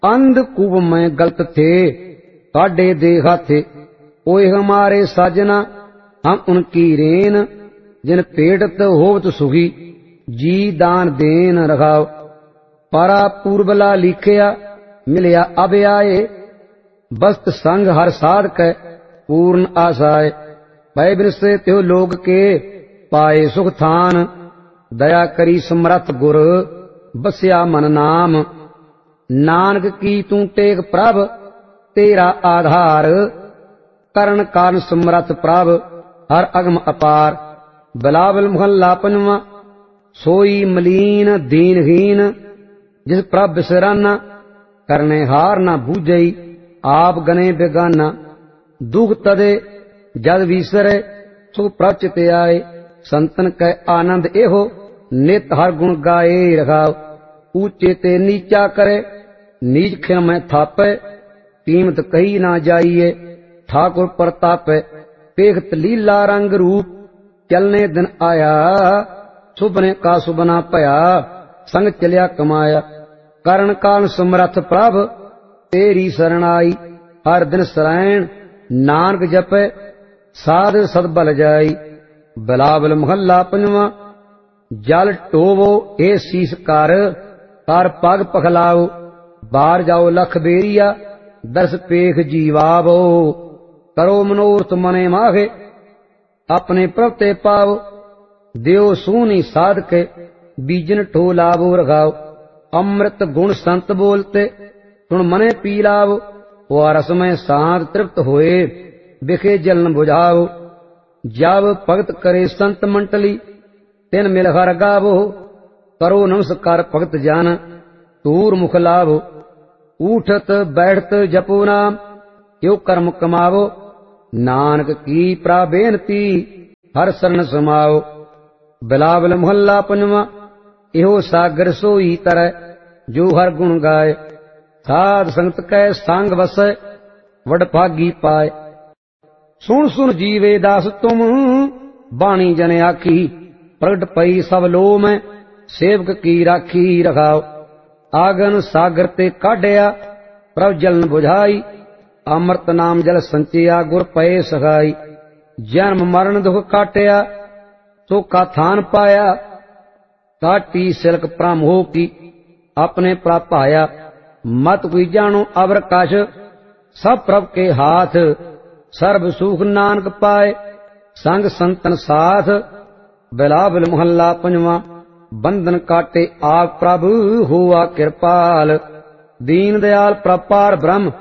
अंधकूप में गलत थे, काटे दे हाथे। ओए हमारे साजना हम उनकी रेन, जिन पेटत होवत सुखी, जी दान देन रखाओ। पारा पूर्वला लिखिया मिलिया अब आए, बस्त संग हर साध कै पूर्ण आसाए। भय बिन से त्यो लोग के पाए सुख थान, दया करी समरथ गुर बस्या मन नाम। नानक की तू टेक प्रभ तेरा आधार, करण कारण समरथ प्रभ हर अगम अपार। बिलावल मुहल्ला पंजवा। सोई मलीन दीनहीन, जिस प्रभ बिसराना, करने हार न बूझई आप गने बेगाना। दुख तदे जद विसरे सुख प्रभ चित आए, संतन कै आनंद एहो नित हर गुण गाए रखाओ। ऊंचे ते नीचा करे नीच खिन में थापे, कीमत कही ना जाइए ठाकुर प्रतापे। पेखत लीला रंग रूप चलने दिन आया, सुबने का सुबना पया संग चलिया कमाया। करण काल समरथ प्रभ तेरी शरण आई, हर दिन सरायण नानक जपे साध सदबल जाई। बिलावल महला पंजवा। जल टोवो ए शीस कर, कर पग पखलाओ। बार जाओ लख बेरिया, दस पेख जीवावो। करो मनोरथ मने माहे, अपने प्रभ ते पाओ। देव सूनी साध के बीजन ठोलावो रखाओ। अमृत गुण संत बोलते सुन मने पी लाओ। वह रस में शांत तृप्त होए, बिखे जलन बुझाओ। जब भगत करे संत मंडली, तिन मिल हर गावो। करो नमस्कार भगत जान, तूर मुख लावो। उठत बैठत जपो नाम, यो कर्म कमावो। नानक की प्राबेनती हर शरण समाओ। बिलावल मुहल्ला पंजवा। इहो सागर सोई तरह, जो हर गुण गाए। साध संगत कै संग वसै, वड भागी पाए। सुन सुन जीवे दास तुम, बाणी जन आखी। प्रगट पई सब लो में, सेवक की राखी रखाओ। आगन सागर ते काढ़िया, प्रभ जलन बुझाई। अमृत नाम जल संचिया, गुर पए सखाई। जन्म मरण दुख काटिया, सोखा थान पाया। काटी सिलक प्रम हो की, अपने प्राप आया। मत कोई जानो अवर कछ, सब प्रभ के हाथ। सर्व सुख नानक पाए, संग संतन साथ। बिलावल मुहल्ला पंजवा। बंधन काटे आप प्रभु, हुआ कृपाल। दीन दयाल प्रपार ब्रह्म,